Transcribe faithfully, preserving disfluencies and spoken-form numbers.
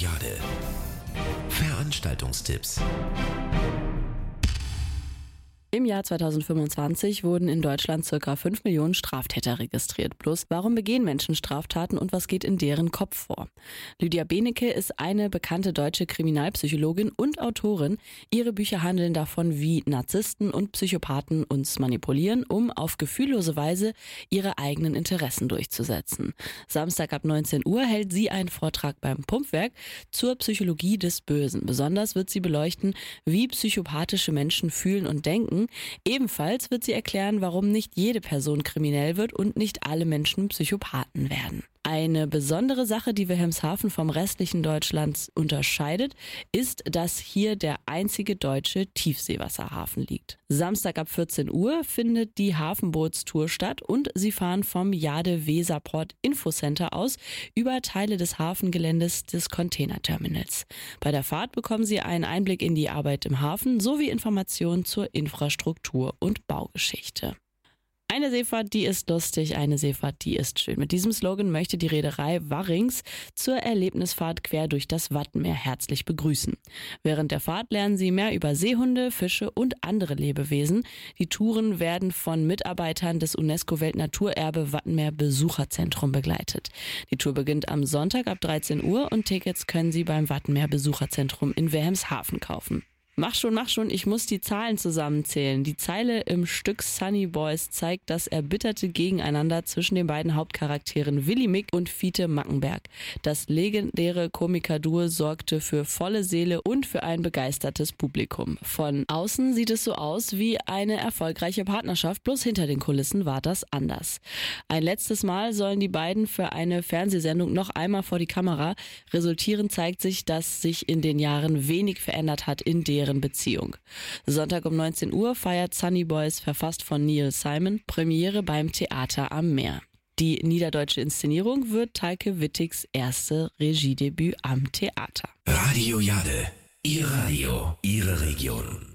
Jade. Veranstaltungstipps. Im Jahr zweitausendfünfundzwanzig wurden in Deutschland ca. fünf Millionen Straftäter registriert. Plus, warum begehen Menschen Straftaten und was geht in deren Kopf vor? Lydia Benecke ist eine bekannte deutsche Kriminalpsychologin und Autorin. Ihre Bücher handeln davon, wie Narzissten und Psychopathen uns manipulieren, um auf gefühllose Weise ihre eigenen Interessen durchzusetzen. Samstag ab neunzehn Uhr hält sie einen Vortrag beim Pumpwerk zur Psychologie des Bösen. Besonders wird sie beleuchten, wie psychopathische Menschen fühlen und denken. Ebenfalls wird sie erklären, warum nicht jede Person kriminell wird und nicht alle Menschen Psychopathen werden. Eine besondere Sache, die Wilhelmshaven vom restlichen Deutschland unterscheidet, ist, dass hier der einzige deutsche Tiefseewasserhafen liegt. Samstag ab vierzehn Uhr findet die Hafenbootstour statt und sie fahren vom Jade-Weserport Infocenter aus über Teile des Hafengeländes des Containerterminals. Bei der Fahrt bekommen sie einen Einblick in die Arbeit im Hafen sowie Informationen zur Infrastruktur und Baugeschichte. Eine Seefahrt, die ist lustig, eine Seefahrt, die ist schön. Mit diesem Slogan möchte die Reederei Warrings zur Erlebnisfahrt quer durch das Wattenmeer herzlich begrüßen. Während der Fahrt lernen Sie mehr über Seehunde, Fische und andere Lebewesen. Die Touren werden von Mitarbeitern des UNESCO-Weltnaturerbe Wattenmeer Besucherzentrum begleitet. Die Tour beginnt am Sonntag ab dreizehn Uhr und Tickets können Sie beim Wattenmeer Besucherzentrum in Wilhelmshaven kaufen. Mach schon, mach schon, ich muss die Zahlen zusammenzählen. Die Zeile im Stück Sunny Boys zeigt das erbitterte Gegeneinander zwischen den beiden Hauptcharakteren Willi Mick und Fiete Mackenberg. Das legendäre Komikerduo sorgte für volle Seele und für ein begeistertes Publikum. Von außen sieht es so aus wie eine erfolgreiche Partnerschaft, bloß hinter den Kulissen war das anders. Ein letztes Mal sollen die beiden für eine Fernsehsendung noch einmal vor die Kamera. Resultierend zeigt sich, dass sich in den Jahren wenig verändert hat in deren Beziehung. Sonntag um neunzehn Uhr feiert Sunny Boys, verfasst von Neil Simon, Premiere beim Theater am Meer. Die niederdeutsche Inszenierung wird Teike Wittigs erste Regiedebüt am Theater. Radio Jade. Ihr Radio, Ihre Region.